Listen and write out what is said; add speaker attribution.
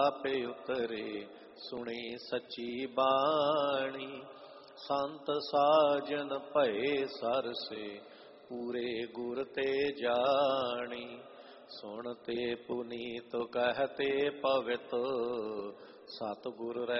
Speaker 1: ਆਪੇ ਉਤਰੇ ਸੁਣੀ ਸੱਚੀ ਬਾਣੀ। ਸੰਤ ਸਾਜਨ ਭਏ ਸਰਸੇ ਪੂਰੇ ਗੁਰ ਤੇ ਜਾਣੀ। ਸੁਣਤੇ ਪੁਨੀਤ ਕਹਤੇ ਪਵਿੱਤ ਸਤਿਗੁਰ